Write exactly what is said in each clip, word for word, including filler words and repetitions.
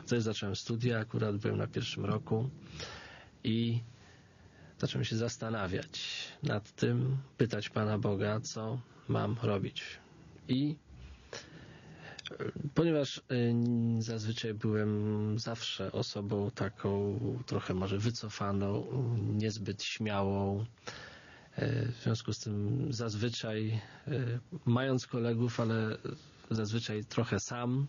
wtedy zacząłem studia, akurat byłem na pierwszym roku i zacząłem się zastanawiać nad tym, pytać Pana Boga, co mam robić. I ponieważ zazwyczaj byłem zawsze osobą taką trochę może wycofaną, niezbyt śmiałą, w związku z tym zazwyczaj mając kolegów, ale zazwyczaj trochę sam,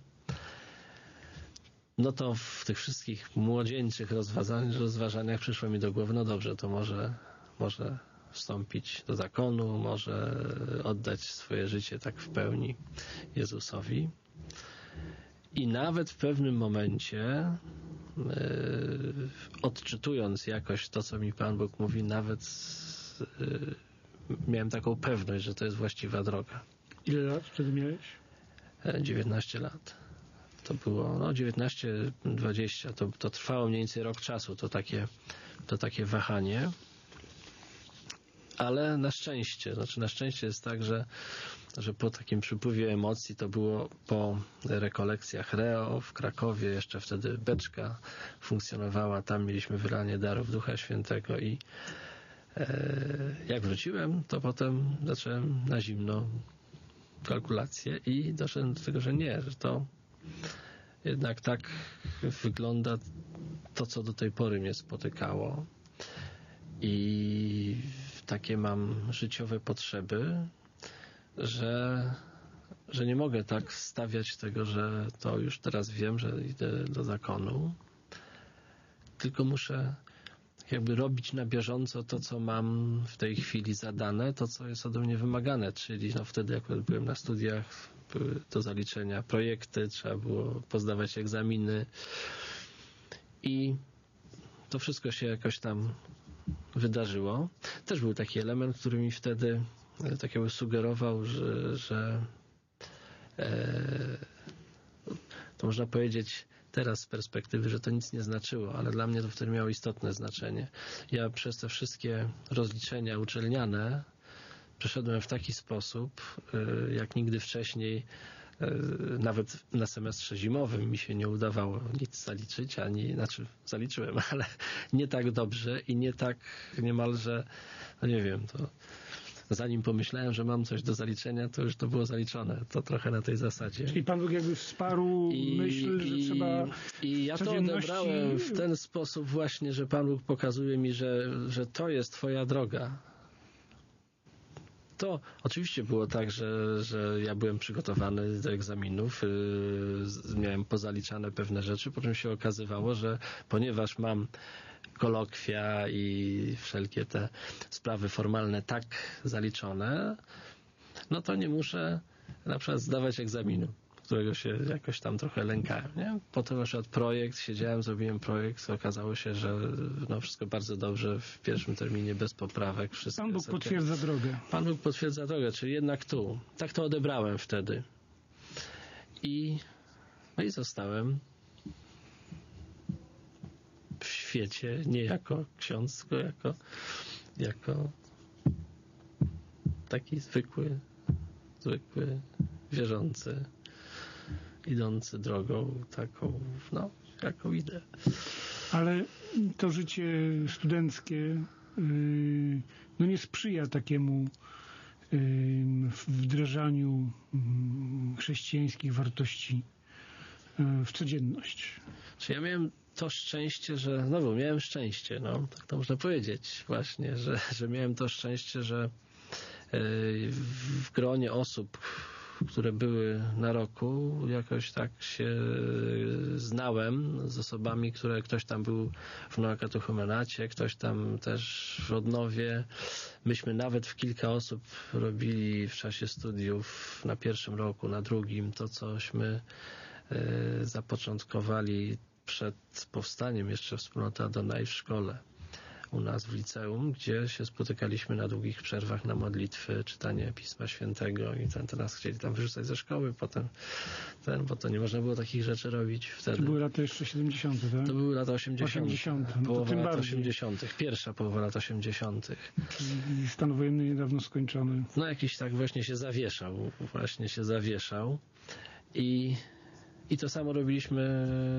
no to w tych wszystkich młodzieńczych rozważaniach, rozważaniach przyszło mi do głowy, no dobrze, to może, może wstąpić do zakonu, może oddać swoje życie tak w pełni Jezusowi. I nawet w pewnym momencie, yy, odczytując jakoś to, co mi Pan Bóg mówi, nawet yy, miałem taką pewność, że to jest właściwa droga. Ile lat wtedy miałeś? dziewiętnaście lat. To było, no dziewiętnaście, dwadzieścia, to, to trwało mniej więcej rok czasu, to takie, to takie wahanie. Ale na szczęście, znaczy na szczęście jest tak, że, że po takim przypływie emocji, to było po rekolekcjach Reo w Krakowie, jeszcze wtedy beczka funkcjonowała, tam mieliśmy wylanie darów Ducha Świętego i e, jak wróciłem, to potem zacząłem na zimno kalkulacje i doszedłem do tego, że nie, że to jednak tak wygląda to, co do tej pory mnie spotykało i takie mam życiowe potrzeby, że, że nie mogę tak stawiać tego, że to już teraz wiem, że idę do zakonu, tylko muszę jakby robić na bieżąco to, co mam w tej chwili zadane, to, co jest ode mnie wymagane, czyli no wtedy jak byłem na studiach, były do zaliczenia projekty, trzeba było pozdawać egzaminy i to wszystko się jakoś tam wydarzyło. Też był taki element, który mi wtedy tak jakby sugerował, że, że e, to można powiedzieć teraz z perspektywy, że to nic nie znaczyło, ale dla mnie to wtedy miało istotne znaczenie. Ja przez te wszystkie rozliczenia uczelniane przeszedłem w taki sposób, jak nigdy wcześniej, nawet na semestrze zimowym mi się nie udawało nic zaliczyć, ani, znaczy zaliczyłem, ale nie tak dobrze i nie tak niemalże, no nie wiem, to zanim pomyślałem, że mam coś do zaliczenia, to już to było zaliczone. To trochę na tej zasadzie. Czyli Pan Bóg jakby wsparł I, myśl, i, że trzeba I ja to odebrałem w ten sposób właśnie, że Pan Bóg pokazuje mi, że, że to jest Twoja droga. To oczywiście było tak, że, że ja byłem przygotowany do egzaminów, yy, miałem pozaliczane pewne rzeczy, po czym się okazywało, że ponieważ mam kolokwia i wszelkie te sprawy formalne tak zaliczone, no to nie muszę na przykład zdawać egzaminu, którego się jakoś tam trochę lękałem, nie? Potem na przykład projekt, siedziałem, zrobiłem projekt, okazało się, że no wszystko bardzo dobrze, w pierwszym terminie bez poprawek. Wszystko Pan Bóg jest potwierdza okay. drogę. Pan Bóg potwierdza drogę, czyli jednak tu. Tak to odebrałem wtedy. I no i zostałem w świecie, nie jako ksiądz, tylko jako, jako taki zwykły, zwykły, wierzący, idący drogą taką, no, jaką idę. Ale to życie studenckie yy, no nie sprzyja takiemu yy, wdrażaniu yy, chrześcijańskich wartości yy, w codzienność. Czy ja miałem to szczęście, że znowu miałem szczęście, no, tak to można powiedzieć właśnie, że, że miałem to szczęście, że yy, w gronie osób, które były na roku, jakoś tak się znałem z osobami, które ktoś tam był w Noakatechumenacie, ktoś tam też w Rodnowie. Myśmy nawet w kilka osób robili w czasie studiów na pierwszym roku, na drugim, to cośmy y, zapoczątkowali przed powstaniem jeszcze wspólnota Adonai w szkole u nas w liceum, gdzie się spotykaliśmy na długich przerwach na modlitwy, czytanie Pisma Świętego i ten, to nas chcieli tam wyrzucać ze szkoły potem, ten, bo to nie można było takich rzeczy robić wtedy. To były lata jeszcze siedemdziesiąte, tak? To były lata osiemdziesiąte. osiemdziesiąte. No połowa lat bardziej. osiemdziesiątych. Pierwsza połowa lat osiemdziesiątych. I stan wojenny niedawno skończony. No jakiś tak właśnie się zawieszał. Właśnie się zawieszał. I, i to samo robiliśmy